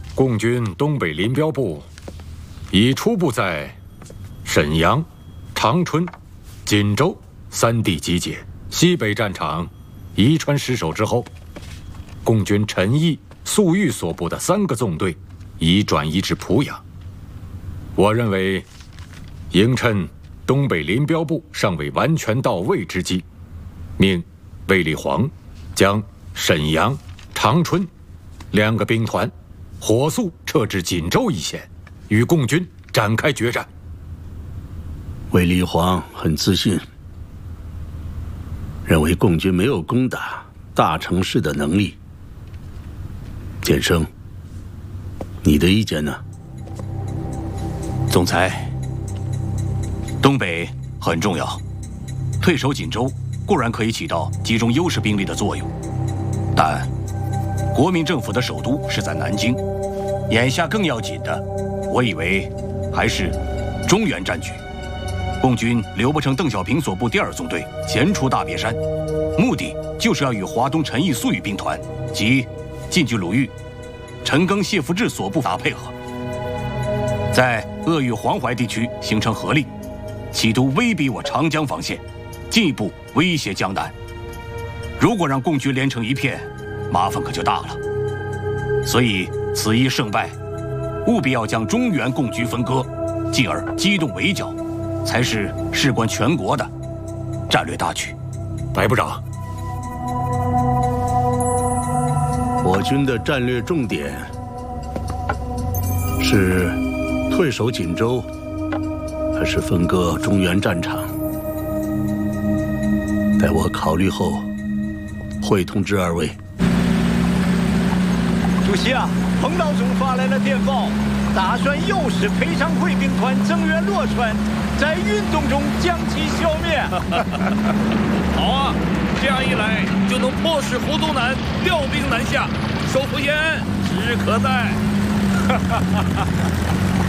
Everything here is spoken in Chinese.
共军东北林彪部已初步在沈阳、长春、锦州3地集结。西北战场宜川失守之后，共军陈毅、粟裕所部的3个纵队已转移至濮阳。我认为，应趁东北林彪部尚未完全到位之机，命卫立煌将沈阳、长春2个兵团火速撤至锦州一线，与共军展开决战。 卫立煌很自信，认为共军没有攻打大城市的能力。建生，你的意见呢？ 总裁，东北很重要，退守锦州固然可以起到集中优势兵力的作用，但国民政府的首都是在南京，眼下更要紧的，我以为还是中原战局。共军刘伯承、邓小平所部第2纵队前出大别山，目的就是要与华东陈毅、粟裕兵团及晋冀鲁豫、陈赓、谢福志所部打配合，在鄂豫黄淮地区形成合力，企图威逼我长江防线，进一步威胁江南。如果让共军连成一片，麻烦可就大了。所以此一胜败，务必要将中原共局分割，进而机动围剿，才是事关全国的战略大局。 白部长， 我军的战略重点是退守锦州，还是分割中原战场？待我考虑后，会通知2位。 主席啊，彭老总发来了电报，打算诱使裴昌会兵团增援洛川，在运动中将其消灭。 好啊，这样一来就能迫使胡宗南调兵南下，收复延安指日可待。